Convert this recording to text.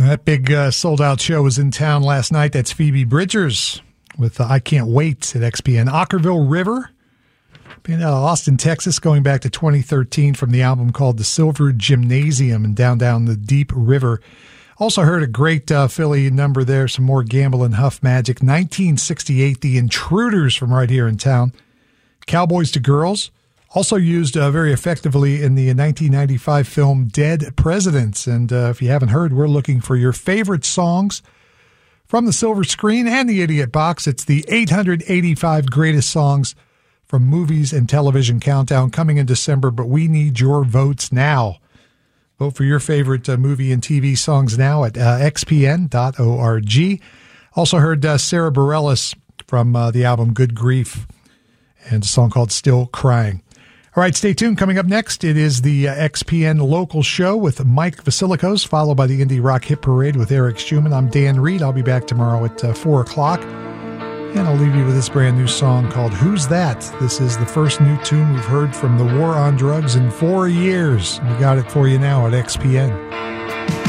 That big sold-out show was in town last night. That's Phoebe Bridgers with I Can't Wait at XPN. Ockerville River, being out of Austin, Texas, going back to 2013 from the album called The Silver Gymnasium and down the Deep River. Also heard a great Philly number there, some more Gamble and Huff magic. 1968, The Intruders from right here in town. Cowboys to Girls, also used very effectively in the 1995 film Dead Presidents. And if you haven't heard, we're looking for your favorite songs from the Silver Screen and the Idiot Box. It's the 885 greatest songs from movies and television countdown coming in December, but we need your votes now. Vote for your favorite movie and TV songs now at xpn.org. Also heard Sarah Bareilles from the album Good Grief and a song called Still Crying. All right, stay tuned. Coming up next, it is the XPN Local Show with Mike Vasilikos, followed by the Indie Rock Hit Parade with Eric Schumann. I'm Dan Reed. I'll be back tomorrow at 4 o'clock. And I'll leave you with this brand new song called Who's That? This is the first new tune we've heard from the War on Drugs in 4 years. We got it for you now at XPN.